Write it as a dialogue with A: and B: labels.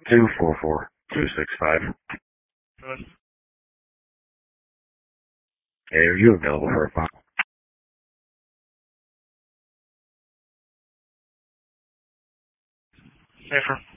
A: 244-265.
B: Good.
A: Hey, are you available for a phone?
B: Safer.